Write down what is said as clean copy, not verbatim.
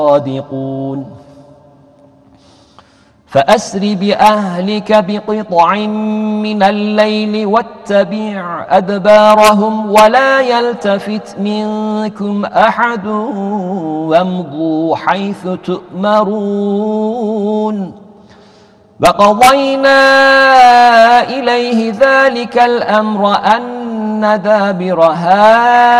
صادقون فأسر بأهلك بقطع من الليل واتبع أدبارهم ولا يلتفت منكم أحد وامضوا حيث تؤمرون وقضينا إليه ذلك الأمر أن دابر